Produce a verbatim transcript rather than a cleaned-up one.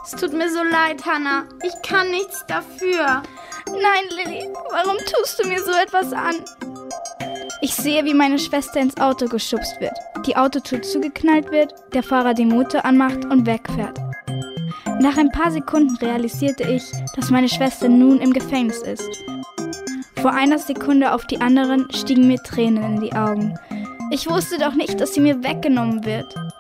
Es tut mir so leid, Hannah. Ich kann nichts dafür. Nein, Lilly, warum tust du mir so etwas an? Ich sehe, wie meine Schwester ins Auto geschubst wird, die Autotür zugeknallt wird, der Fahrer den Motor anmacht und wegfährt. Nach ein paar Sekunden realisierte ich, dass meine Schwester nun im Gefängnis ist. Vor einer Sekunde auf die anderen stiegen mir Tränen in die Augen. Ich wusste doch nicht, dass sie mir weggenommen wird.